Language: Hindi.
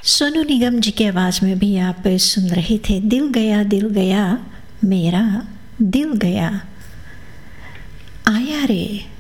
सोनू निगम जी की आवाज़ में भी आप सुन रहे थे दिल गया मेरा दिल गया। आया रे